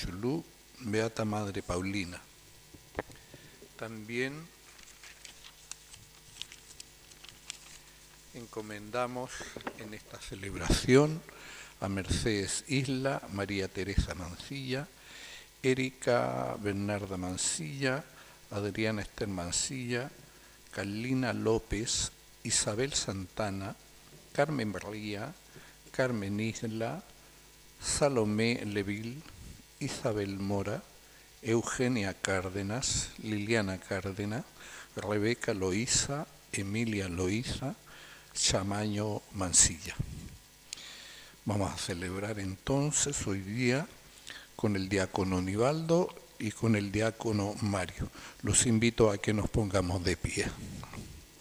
Chulú, Beata Madre Paulina. También encomendamos en esta celebración a Mercedes Isla, María Teresa Mancilla, Erika Bernarda Mancilla, Adriana Esther Mancilla, Carlina López, Isabel Santana, Carmen Barría, Carmen Isla, Salomé Leville, Isabel Mora, Eugenia Cárdenas, Liliana Cárdenas, Rebeca Loíza, Emilia Loíza, Chamaño Mancilla. Vamos a celebrar entonces hoy día con el diácono Nivaldo y con el diácono Mario. Los invito a que nos pongamos de pie.